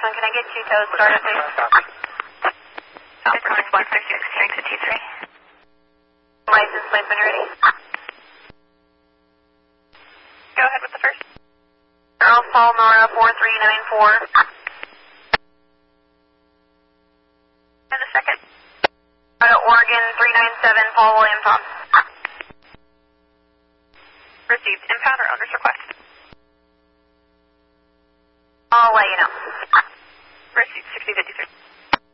1, can I get 2 toes started, please? Falcon 166, hearing to T3. License plate when ready. Go ahead with the first. Charles Paul Nora 4394. And the second. Oregon 397 Paul William Tom. Received. Impound or owner's request.